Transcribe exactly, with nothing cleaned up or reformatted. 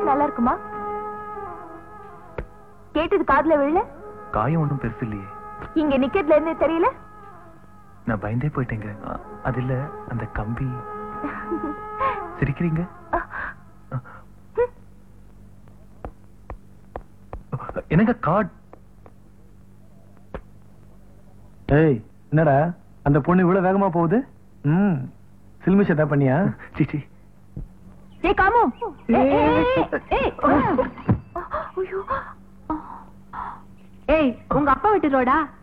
நல்லா இருக்குமா? கேட்டது காதுல விழல? காயம் ஒண்ணும் பெருசு இல்லையே. இங்க நிக்கிறதுல இருந்து தெரியல? நான் பயந்தே போயிட்டேங்க. அது இல்ல அந்த கம்பி. சிரிக்கிறீங்க? என்னங்க கார்டு? ஏய் என்னடா அந்த பொண்ணு இவ்வளவு வேகமா போகுது? ம் சில்மிஷ தான் பண்ணியா? சிச்சி. ஏய் காமு. ஏய் ஏய் ஏய் உங்க அப்பா விட்டு ரோடா?